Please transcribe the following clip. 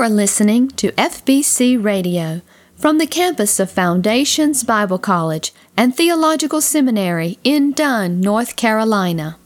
are listening to FBC Radio from the campus of Foundations Bible College and Theological Seminary in Dunn, North Carolina.